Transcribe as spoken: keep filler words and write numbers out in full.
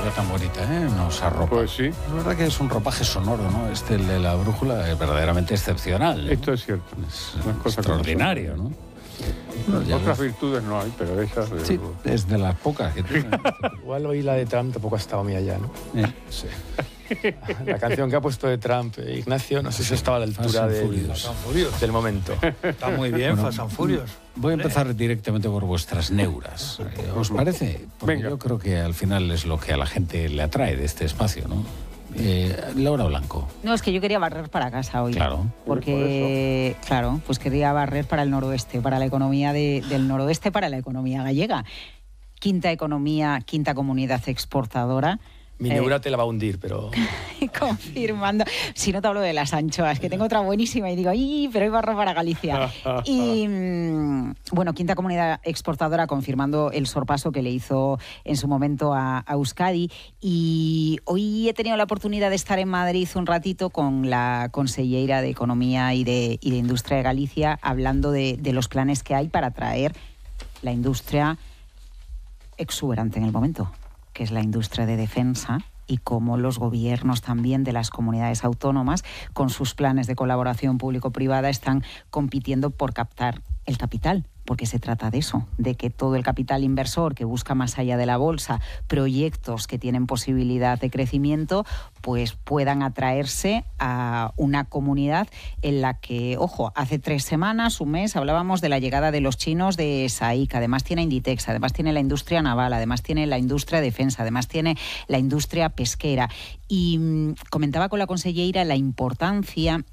música tan bonita, ¿eh? Nos arropa. Pues sí. Es verdad que es un ropaje sonoro, ¿no? Este, el de la brújula, es verdaderamente excepcional, ¿no? Esto es cierto. Es Una cosa extraordinario, ¿no? Bueno, Otras ves. virtudes no hay, pero esas... De... Sí, es de las pocas que tiene. Igual oí la de Trump, tampoco ha estado muy allá, ¿no? Eh. Sí. La canción que ha puesto de Trump, eh, Ignacio, no sé si estaba a la altura Fast and del, Furious. Fast and Furious. del momento. Está muy bien, Bueno, Fast and Furious. Voy a empezar directamente por vuestras neuras. Eh, ¿Os parece? Porque Venga. yo creo que al final es lo que a la gente le atrae de este espacio, ¿no? Eh, Laura Blanco. No, es que yo quería barrer para casa hoy. Claro. Porque, claro, pues quería barrer para el noroeste, para la economía de- del noroeste, para la economía gallega. Quinta economía, quinta comunidad exportadora. Mi Eh, neura te la va a hundir, pero... confirmando. Si no te hablo de las anchoas, que tengo otra buenísima y digo, ¡ay! Pero hoy barro para Galicia. Y mm, bueno, quinta comunidad exportadora confirmando el sorpaso que le hizo en su momento a, a Euskadi. Y hoy he tenido la oportunidad de estar en Madrid un ratito con la consellera de Economía y de, y de Industria de Galicia, hablando de, de los planes que hay para atraer la industria exuberante en el momento, que es la industria de defensa, y cómo los gobiernos también de las comunidades autónomas, con sus planes de colaboración público-privada, están compitiendo por captar el capital, porque se trata de eso, de que todo el capital inversor que busca más allá de la bolsa proyectos que tienen posibilidad de crecimiento, pues puedan atraerse a una comunidad en la que, ojo, hace tres semanas, un mes, hablábamos de la llegada de los chinos de S A I C, además tiene Inditex, además tiene la industria naval, además tiene la industria de defensa, además tiene la industria pesquera. Y mmm, comentaba con la consellera la importancia